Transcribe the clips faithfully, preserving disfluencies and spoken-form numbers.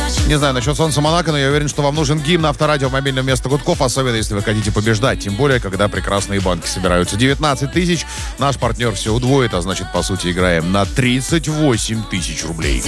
Не знаю насчет Солнца Монако, но я уверен, что вам нужен гимн Авторадио в мобильном вместо гудков, особенно если вы хотите побеждать. Тем более, когда прекрасные банки собираются. девятнадцать тысяч. Наш партнер все удвоит, а значит, по сути, играем на тридцать восемь тысяч рублей.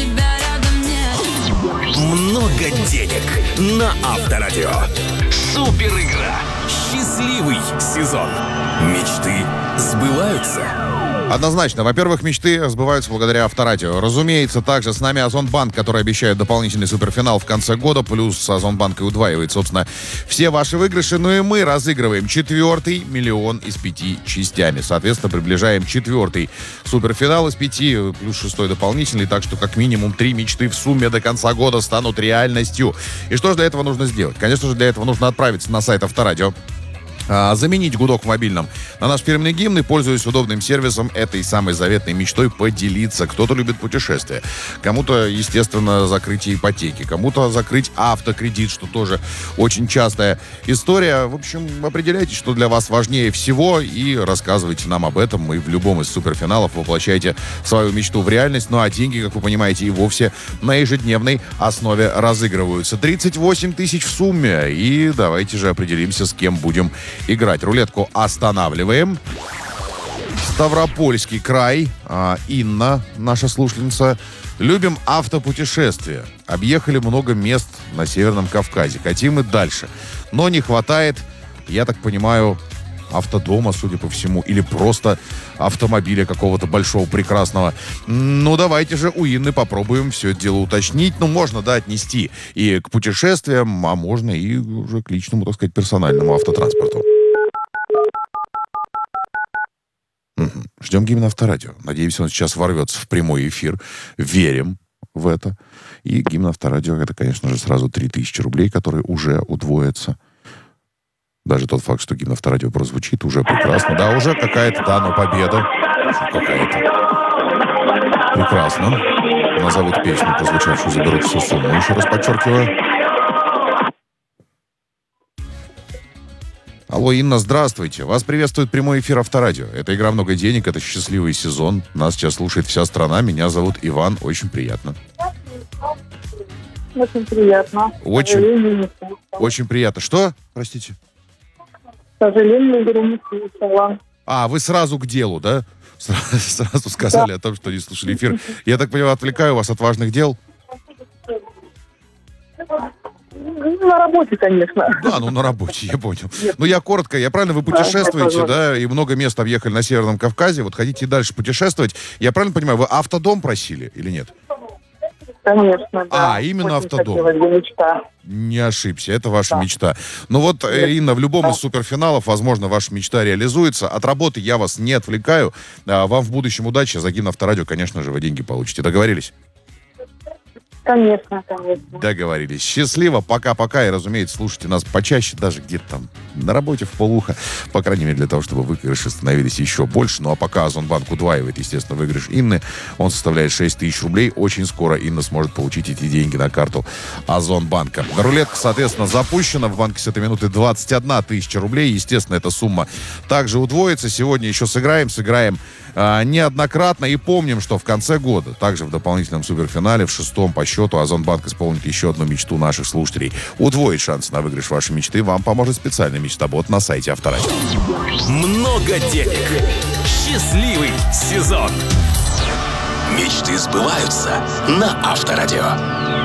Много денег на Авторадио. Супер игра. Счастливый сезон. Мечты сбываются. Однозначно. Во-первых, мечты сбываются благодаря Авторадио. Разумеется, также с нами Озонбанк, который обещает дополнительный суперфинал в конце года, плюс с Озонбанкой удваивает, собственно, все ваши выигрыши. Ну и мы разыгрываем четвертый миллион из пяти частями. Соответственно, приближаем четвертый суперфинал из пяти, плюс шестой дополнительный. Так что как минимум три мечты в сумме до конца года станут реальностью. И что же для этого нужно сделать? Конечно же, для этого нужно отправиться на сайт Авторадио, заменить гудок в мобильном на наш фирменный гимн и, пользуясь удобным сервисом, этой самой заветной мечтой поделиться. Кто-то любит путешествия, кому-то, естественно, закрытие ипотеки, кому-то закрыть автокредит, что тоже очень частая история. В общем, определяйте, что для вас важнее всего, и рассказывайте нам об этом. И в любом из суперфиналов воплощайте свою мечту в реальность. Ну а деньги, как вы понимаете, и вовсе на ежедневной основе разыгрываются. тридцать восемь тысяч в сумме. И давайте же определимся, с кем будем играть. Рулетку останавливаем. Ставропольский край. А, Инна, наша слушательница. Любим автопутешествия. Объехали много мест на Северном Кавказе. Хотим и дальше. Но не хватает, я так понимаю, автодома, судя по всему, или просто автомобиля какого-то большого, прекрасного. Ну, давайте же у Инны попробуем все это дело уточнить. Ну, можно, да, отнести и к путешествиям, а можно и уже к личному, так сказать, персональному автотранспорту. Угу. Ждем гимн Авторадио. Надеемся, он сейчас ворвется в прямой эфир. Верим в это. И гимн Авторадио — это, конечно же, сразу три тысячи рублей, которые уже удвоятся. Даже тот факт, что гимн Авторадио прозвучит, уже прекрасно. Да, уже какая-то, да, но победа. Какая-то. Прекрасно. Назовут песню, прозвучавшую, заберут всю сумму. Еще раз подчеркиваю. Алло, Инна, здравствуйте. Вас приветствует прямой эфир Авторадио. Это игра «Много денег», это счастливый сезон. Нас сейчас слушает вся страна. Меня зовут Иван. Очень приятно. Очень приятно. Очень, очень приятно. Что? Простите? К сожалению, игру не слушала. А, вы сразу к делу, да? Сразу, сразу сказали да. о том, что не слушали эфир. Я так понимаю, отвлекаю вас от важных дел? На работе, конечно. Да, ну на работе, я понял. Ну я коротко, я правильно, вы путешествуете, да, да, и много мест объехали на Северном Кавказе, вот хотите и дальше путешествовать. Я правильно понимаю, вы автодом просили или нет? Конечно, да. А, именно очень автодом. Мечта. Не ошибся, это ваша да. мечта. Ну вот, Нет. Инна, в любом да. из суперфиналов, возможно, ваша мечта реализуется. От работы я вас не отвлекаю. А вам в будущем удачи. За гимн Авторадио, конечно же, вы деньги получите. Договорились? Конечно, конечно. Договорились. Счастливо, пока-пока. И, разумеется, слушайте нас почаще, даже где-то там на работе в полуха. По крайней мере, для того, чтобы выигрыши становились еще больше. Ну, а пока Озонбанк удваивает, естественно, выигрыш Инны. Он составляет шесть тысяч рублей. Очень скоро Инна сможет получить эти деньги на карту Озонбанка. Рулетка, соответственно, запущена. В банке с этой минуты двадцать одна тысяча рублей. Естественно, эта сумма также удвоится. Сегодня еще сыграем. Сыграем а, неоднократно. И помним, что в конце года, также в дополнительном суперфинале, в шестом по счету, Озонбанк исполнит еще одну мечту наших слушателей. Удвоить шанс на выигрыш вашей мечты вам поможет специальный мечтобот на сайте Авторадио. Много денег. Счастливый сезон. Мечты сбываются на Авторадио.